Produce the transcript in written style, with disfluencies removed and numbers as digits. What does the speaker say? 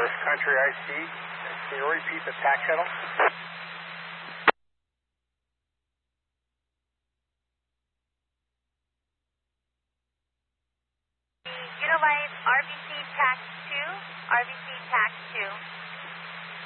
Country IC. Can you repeat the TAC channel?